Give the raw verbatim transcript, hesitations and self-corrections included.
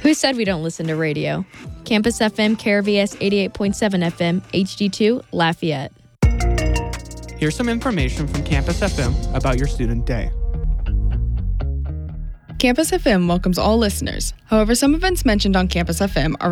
Who said we don't listen to radio? Campus F M, K R V S eighty-eight point seven F M, H D two, Lafayette. Here's some information from Campus F M about your student day. Campus F M welcomes all listeners. However, some events mentioned on Campus F M are